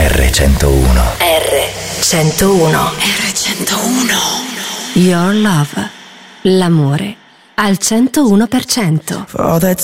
R101. R101. R101. Your love. L'amore al 101%. For all that